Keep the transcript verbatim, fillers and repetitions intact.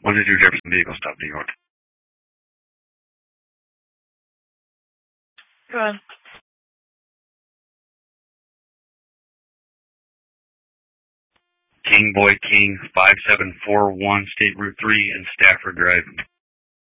one two two Jefferson vehicle stop, New York. Go ahead. King Boy King, five seven four one State Route three and Stafford Drive.